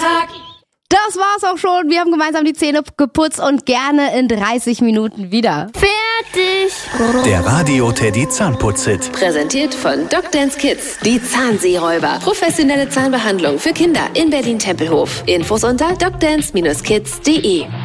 Sonntag. Das war's auch schon. Wir haben gemeinsam die Zähne geputzt und gerne in 30 Minuten wieder. Fertig. Der Radio-Teddy Zahnputz-Hit. Präsentiert von Dr. Kids. Die Zahnseeräuber. Professionelle Zahnbehandlung für Kinder in Berlin-Tempelhof. Infos unter drdance-kids.de.